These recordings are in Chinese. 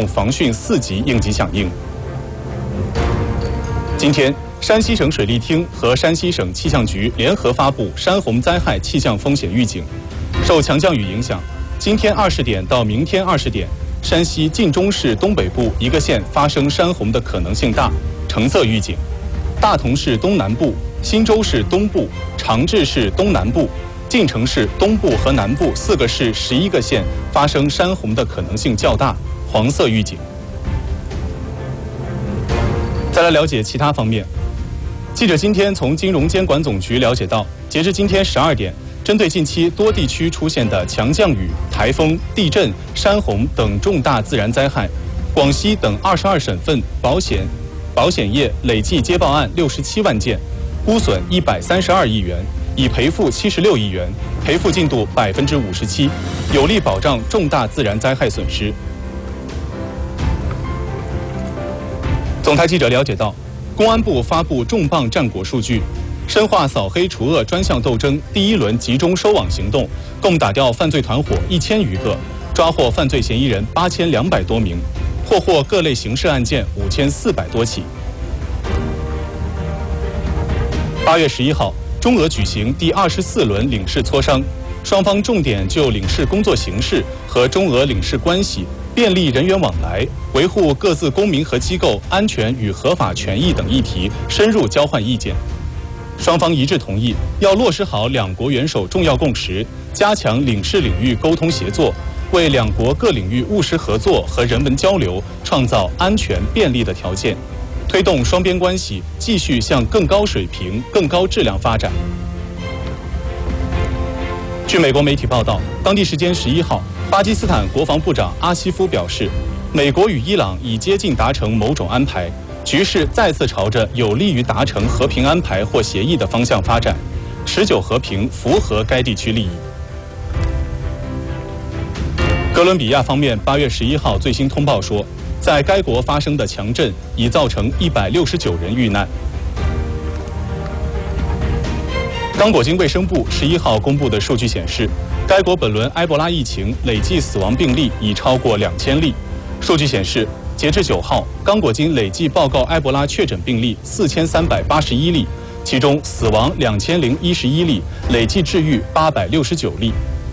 防汛4级应急响应。今天，山西省水利厅和山西省气象局联合发布山洪灾害气象风险预警。受强降雨影响，今天20点到明天20点，山西晋中市东北部一个县发生山洪的可能性大，橙色预警；大同市东南部、忻州市东部、长治市东南部、晋城市东部和南部4个市11个县发生山洪的可能性较大，黄色预警。再来了解其他方面。记者今天从金融监管总局了解到，截至今天12点，针对近期多地区出现的强降雨、台风、地震、山洪等重大自然灾害，广西等22省份保险业累计接报案67万件，估损132亿元，已赔付76亿元，赔付进度57%，有力保障重大自然灾害损失。总台记者了解到，公安部发布重磅战果数据，深化扫黑除恶专项斗争第1轮集中收网行动，共打掉犯罪团伙1000余个，抓获犯罪嫌疑人8200多名，破获各类刑事案件5400多起。8月11号，中俄举行第24轮领事磋商，双方重点就领事工作形式和中俄领事关系、便利人员往来、维护各自公民和机构安全与合法权益等议题深入交换意见。双方一致同意要落实好两国元首重要共识，加强领事领域沟通协作，为两国各领域务实合作和人文交流创造安全便利的条件，推动双边关系继续向更高水平、更高质量发展。据美国媒体报道，当地时间11号，巴基斯坦国防部长阿西夫表示，美国与伊朗已接近达成某种安排，局势再次朝着有利于达成和平安排或协议的方向发展，持久和平符合该地区利益。哥伦比亚方面8月11号最新通报说，在该国发生的强震已造成169人遇难。刚果金卫生部11号公布的数据显示，该国本轮埃博拉疫情累计死亡病例已超过2000例。数据显示，截至9号，刚果金累计报告埃博拉确诊病例4381例，其中死亡2011例，累计治愈869例。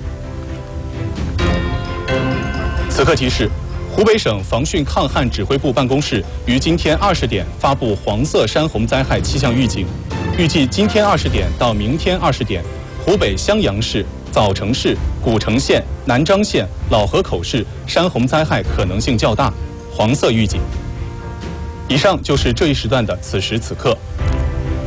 此刻提示，湖北省防汛抗旱指挥部办公室于今天20点发布黄色山洪灾害气象预警，预计今天20点到明天20点，湖北襄阳市、枣城市、古城县、南漳县、老河口市山洪灾害可能性较大，黄色预警。以上就是这一时段的此时此刻。